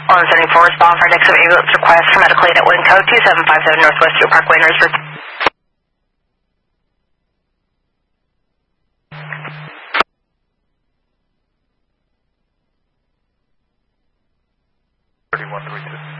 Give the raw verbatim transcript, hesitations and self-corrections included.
one seventy-four, respond for next ambulance request for medical aid at wind code two seven five seven Northwest Stewart Parkway, Nurse. thirty-one three two.